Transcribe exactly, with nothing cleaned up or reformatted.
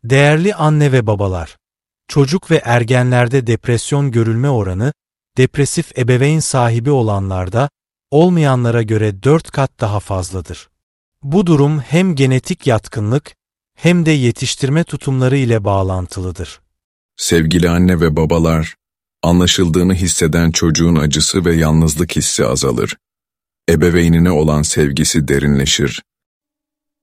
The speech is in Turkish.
Değerli anne ve babalar, çocuk ve ergenlerde depresyon görülme oranı, depresif ebeveyn sahibi olanlarda, olmayanlara göre dört kat daha fazladır. Bu durum hem genetik yatkınlık, hem de yetiştirme tutumları ile bağlantılıdır. Sevgili anne ve babalar, anlaşıldığını hisseden çocuğun acısı ve yalnızlık hissi azalır. Ebeveynine olan sevgisi derinleşir